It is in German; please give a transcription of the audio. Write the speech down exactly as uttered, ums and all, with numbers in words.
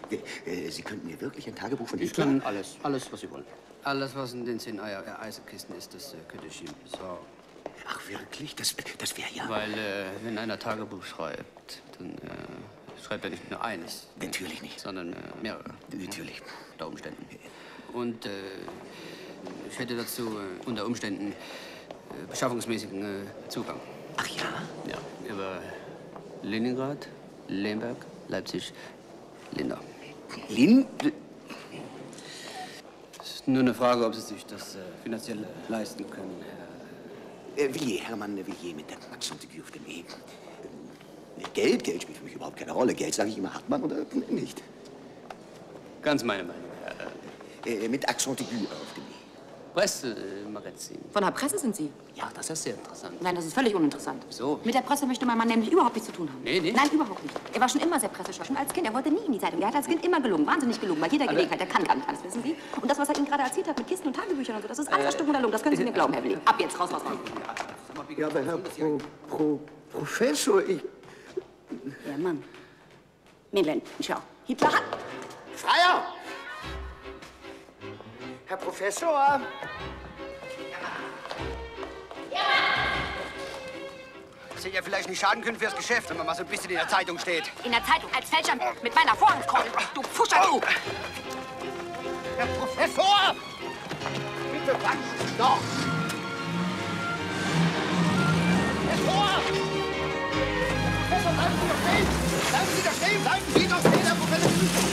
Äh, Sie könnten mir wirklich ein Tagebuch von Ich Hitler? kann alles, alles, was Sie wollen. Alles, was in den zehn Eier Eisenkisten ist, das äh, könnte ich ihm besorgen. Ach, wirklich? Das, das wäre ja... Weil, äh, wenn einer Tagebuch schreibt, dann äh, schreibt er nicht nur eines. Natürlich nicht. Sondern äh, mehrere. Natürlich. Unter Umständen. Und äh, ich hätte dazu äh, unter Umständen äh, beschaffungsmäßigen äh, Zugang. Ach ja? Ja, über Leningrad, Lemberg, Leipzig, Lindau. Lin... Es ist nur eine Frage, ob Sie sich das äh, finanziell leisten können, Herr... Äh, Villiers, Hermann Villiers mit der Accent aigu auf dem E. Äh, Geld, Geld spielt für mich überhaupt keine Rolle. Geld, sage ich immer, hat man oder nicht. Ganz meine Meinung, Herr. Äh, mit Accent aigu auf dem E. Pressemagazin. Von der Presse sind Sie? Ja, das ist sehr interessant. Nein, das ist völlig uninteressant. So. Mit der Presse möchte mein Mann nämlich überhaupt nichts zu tun haben. Nee, nicht? Nein, überhaupt nicht. Er war schon immer sehr pressescheu, schon als Kind. Er wollte nie in die Zeitung. Er hat als Kind immer gelogen, wahnsinnig gelogen, bei jeder Aber Gelegenheit. Er kann gar nicht alles, wissen Sie? Und das, was er Ihnen gerade erzählt hat mit Kisten und Tagebüchern und so, das ist alles Äh, Verstummen oder Lung. Das können Sie mir glauben, Herr Willi. Ab jetzt, raus, raus, raus. Ja, aber Herr Pro, Pro, Professor, ich... Ja, Mann. Mädchen, schau. Hitler hat... Freier! Herr Professor! Das hätte ja vielleicht nicht schaden können fürs Geschäft, wenn man mal so ein bisschen in der Zeitung steht. In der Zeitung als Fälscher mit meiner Vorhandskeule. Du Pfuscher, du! Herr Professor! Bitte warten Sie doch! Professor! Professor, bleiben Sie doch stehen! Bleiben Sie doch stehen! Bleiben Sie doch stehen, Herr Professor!